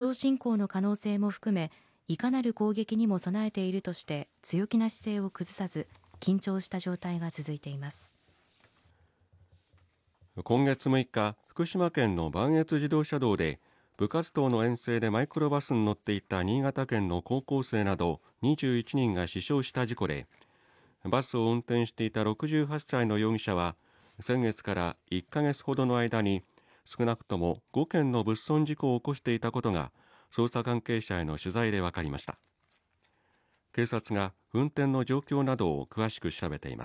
上侵攻の可能性も含め、いかなる攻撃にも備えているとして強気な姿勢を崩さず、緊張した状態が続いています。 今月6日、福島県の磐越自動車道で部活動の遠征でマイクロバスに乗っていた新潟県の高校生など21人が死傷した事故で、バスを運転していた68歳の容疑者は先月から1ヶ月ほどの間に少なくとも5件の物損事故を起こしていたことが捜査関係者への取材で分かりました。警察が運転の状況などを詳しく調べています。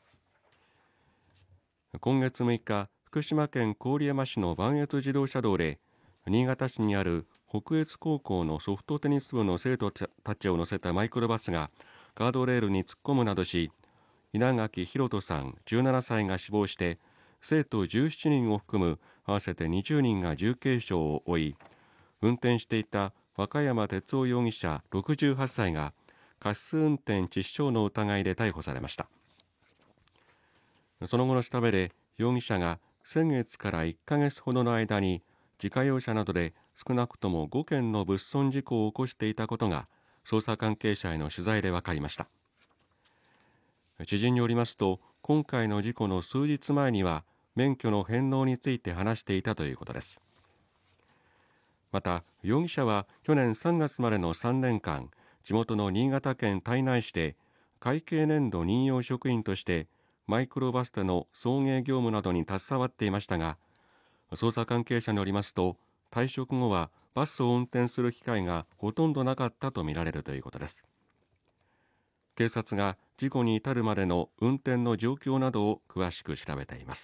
今月6日、福島県郡山市の磐越自動車道で新潟市にある北越高校のソフトテニス部の生徒たちを乗せたマイクロバスがガードレールに突っ込むなどし、稲垣大翔さん17歳が死亡して、生徒17人を含む合わせて20人が重軽傷を負い、運転していた和歌山哲夫容疑者68歳が過失運転致死傷の疑いで逮捕されました。その後の調べで、容疑者が先月から1ヶ月ほどの間に自家用車などで少なくとも5件の物損事故を起こしていたことが捜査関係者への取材で分かりました。知人によりますと、今回の事故の数日前には免許の返納について話していたということです。また、容疑者は去年3月までの3年間、地元の新潟県胎内市で会計年度任用職員としてマイクロバスでの送迎業務などに携わっていましたが、捜査関係者によりますと、退職後はバスを運転する機会がほとんどなかったとみられるということです。警察が事故に至るまでの運転の状況などを詳しく調べています。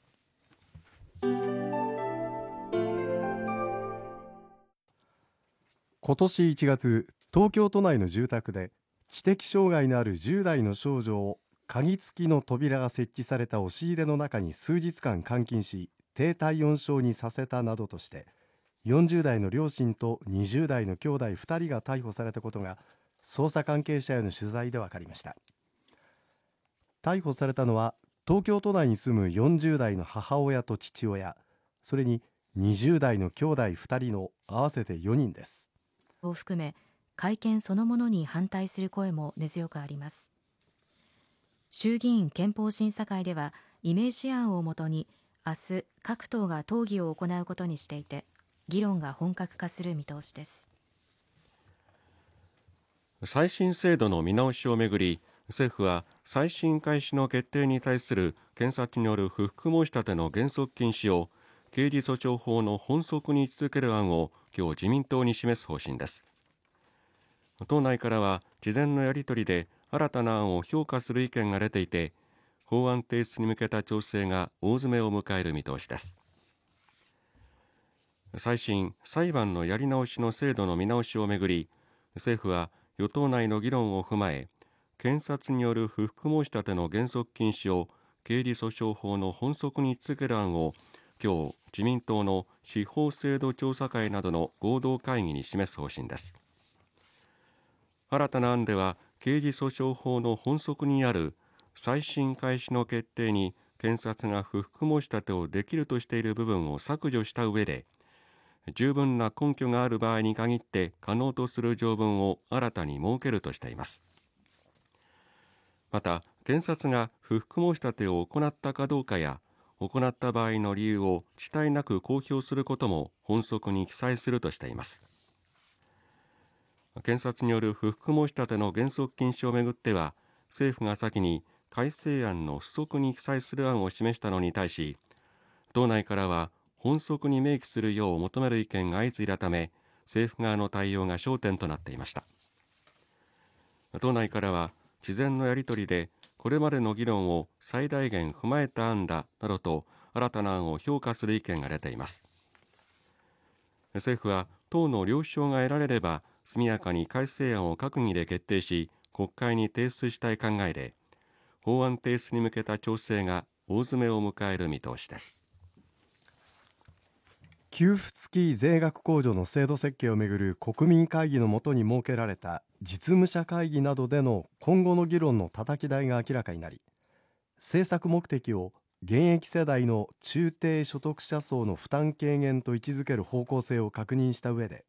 今年1月、東京都内の住宅で知的障害のある10代の少女を鍵付きの扉が設置された押し入れの中に数日間監禁し、低体温症にさせたなどとして40代の両親と20代の兄弟2人が逮捕されたことが捜査関係者への取材で分かりました。逮捕されたのは東京都内に住む40代の母親と父親、それに20代の兄弟2人の合わせて4人です。 を含め、会見そのものに反対する声も根強くあります。衆議院憲法審査会ではイメージ案をもとに明日各党が討議を行うことにしていて、議論が本格化する見通しです。 再審制度の見直しをめぐり、政府は再審開始の決定に対する検察による不服申し立ての原則禁止を刑事訴訟法の本則に位置づける案を今日自民党に示す方針です。党内からは事前のやり取りで新たな案を評価する意見が出ていて、法案提出に向けた調整が大詰めを迎える見通しです。再審・裁判のやり直しの制度の見直しをめぐり、政府は与党内の議論を踏まえ、検察による不服申し立ての原則禁止を刑事訴訟法の本則に位置づける案を今日自民党の司法制度調査会などの合同会議に示す方針です。新たな案では刑事訴訟法の本則にある再審開始の決定に検察が不服申し立てをできるとしている部分を削除した上で、十分な根拠がある場合に限って可能とする条文を新たに設けるとしています。また、検察が不服申し立てを行ったかどうかや行った場合の理由を遅滞なく公表することも本則に記載するとしています。検察による不服申し立ての原則禁止をめぐっては、政府が先に改正案の付則に記載する案を示したのに対し、党内からは本則に明記するよう求める意見が相次いだため、政府側の対応が焦点となっていました。党内からは事前のやり取りでこれまでの議論を最大限踏まえた案だなどと新たな案を評価する意見が出ています。政府は党の了承が得られれば速やかに改正案を閣議で決定し国会に提出したい考えで、法案提出に向けた調整が大詰めを迎える見通しです。 給付付き税額控除の制度設計をめぐる国民会議の下に設けられた実務者会議などでの今後の議論のたたき台が明らかになり、政策目的を現役世代の中低所得者層の負担軽減と位置づける方向性を確認した上で、